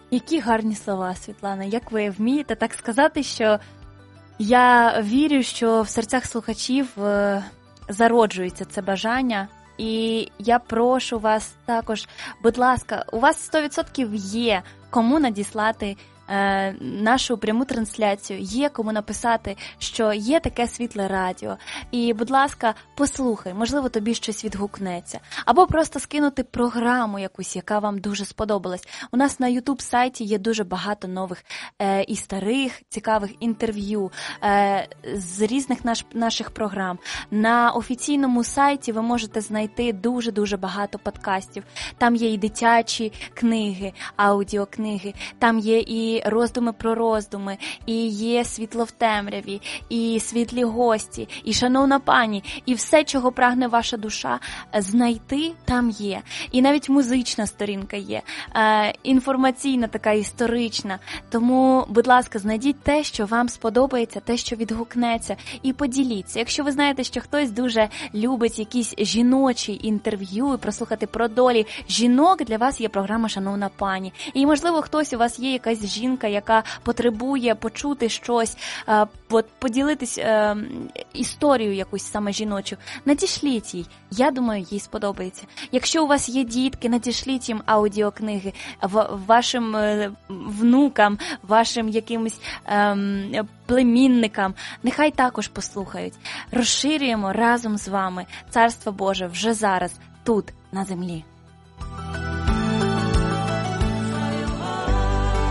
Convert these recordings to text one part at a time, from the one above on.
Які гарні слова, Світлана. Як ви вмієте так сказати, що я вірю, що в серцях слухачів зароджується це бажання. І я прошу вас також, будь ласка, у вас 100% є кому надіслати нашу пряму трансляцію, є кому написати, що є таке світле радіо. І, будь ласка, послухай, можливо, тобі щось відгукнеться. Або просто скинути програму якусь, яка вам дуже сподобалась. У нас на YouTube-сайті є дуже багато нових і старих, цікавих інтерв'ю з різних наших програм. На офіційному сайті ви можете знайти дуже-дуже багато подкастів. Там є і дитячі книги, аудіокниги, там є і роздуми про роздуми, і є світло в темряві, і світлі гості, і шановна пані, і все, чого прагне ваша душа, знайти там є. І навіть музична сторінка є, інформаційна така, історична. Тому, будь ласка, знайдіть те, що вам сподобається, те, що відгукнеться, і поділіться. Якщо ви знаєте, що хтось дуже любить якісь жіночі інтерв'ю і прослухати про долі жінок, для вас є програма «Шановна пані». І, можливо, хтось у вас є якась жінка, яка потребує почути щось, поділитись історією якусь саме жіночу. Надішліть їй. Я думаю, їй сподобається. Якщо у вас є дітки, надішліть їм аудіокниги вашим внукам, вашим якимось племінникам. Нехай також послухають. Розширюємо разом з вами Царство Боже вже зараз, тут, на землі.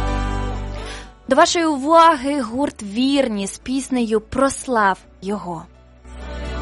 До вашої уваги гурт «Вірні» з піснею «Прослав Його».